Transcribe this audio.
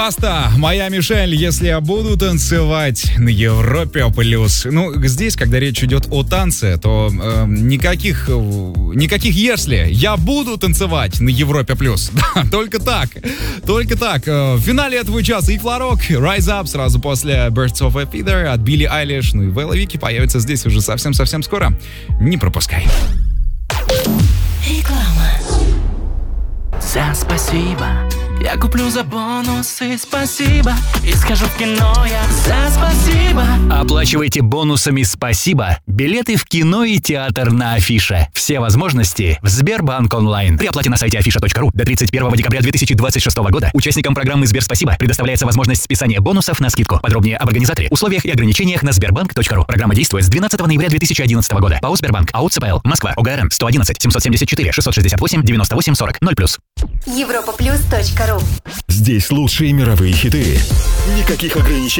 Баста, моя Мишель, если я буду танцевать на Европе плюс. Ну, здесь, когда речь идет о танце, то никаких если. Я буду танцевать на Европе плюс. Да, только так. В финале этого часа Ив Ларок, Rise Up, сразу после Birds of a Feather от Билли Айлиш. Ну и Вэлла Вики появится здесь уже совсем скоро. Не пропускай. Реклама. За спасибо. Я куплю за бонусы, спасибо. И схожу в кино я за спасибо. Оплачивайте бонусами «Спасибо» билеты в кино и театр на Афише. Все возможности в Сбербанк онлайн. При оплате на сайте afisha.ru до 31 декабря 2026 года участникам программы «Сберспасибо» предоставляется возможность списания бонусов на скидку. Подробнее об организаторе, условиях и ограничениях на sberbank.ru. Программа действует с 12 ноября 2011 года. ПАО «Сбербанк». АО ЦПЛ. Москва. ОГРН 111 774 668 98 40 0+. Европаплюс.ру. Здесь лучшие мировые хиты. Никаких ограничений.